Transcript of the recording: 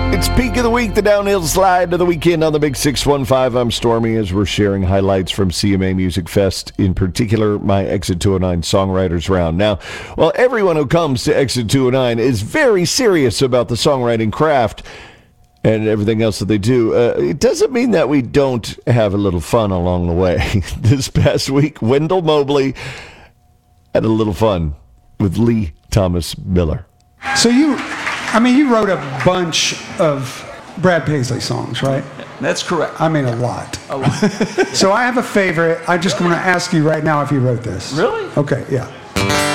It's Peak of the Week, the downhill slide to the weekend on the Big 615. I'm Stormy as we're sharing highlights from CMA Music Fest, in particular my Exit 209 Songwriters Round. Now, while everyone who comes to Exit 209 is very serious about the songwriting craft and everything else that they do, it doesn't mean that we don't have a little fun along the way. This past week, Wendell Mobley had a little fun with Lee Thomas Miller. So you wrote a bunch of Brad Paisley songs, right? That's correct. I mean, a lot. A lot. So I have a favorite. I just want to ask you right now if you wrote this. Really? Okay, yeah.